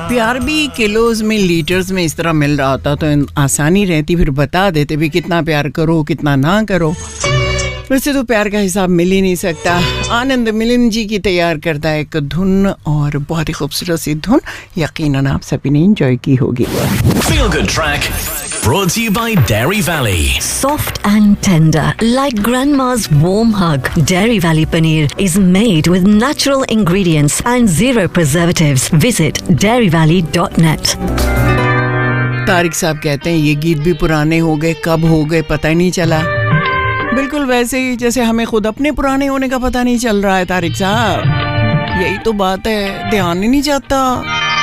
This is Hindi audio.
प्यार भी किलोज में लीटर्स में इस तरह मिल रहा होता तो आसानी रहती, फिर बता देते भी कितना प्यार करो कितना ना करो। वैसे तो प्यार का हिसाब मिल ही नहीं सकता। आनंद मिलिंद जी की तैयार करता है एक धुन और बहुत ही खूबसूरत सी धुन, यकीनन आप सभी ने एंजॉय की होगी। Feel Good Track brought to you by Dairy Valley. Soft and tender, like grandma's warm hug. Dairy Valley Paneer is made with natural ingredients and zero preservatives. Visit dairyvalley.net. Tariq साहब कहते हैं ये गीत भी पुराने हो गए, कब हो गए पता ही नहीं चला। बिल्कुल वैसे ही जैसे हमें खुद अपने पुराने होने का पता नहीं चल रहा है तारिक साहब, यही तो बात है, ध्यान ही नहीं जाता।